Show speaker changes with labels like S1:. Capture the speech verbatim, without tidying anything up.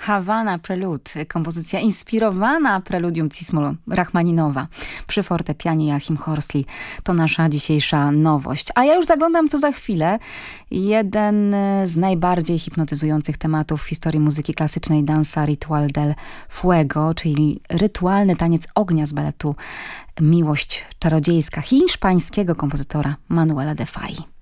S1: Havana Prelude, kompozycja inspirowana preludium Cismo Rachmaninowa przy fortepianie Joachim Horsley. To nasza dzisiejsza nowość. A ja już zaglądam co za chwilę. Jeden z najbardziej hipnotyzujących tematów w historii muzyki klasycznej, dansa Ritual del Fuego, czyli rytualny taniec ognia z baletu Miłość czarodziejska hiszpańskiego kompozytora Manuela de Falla.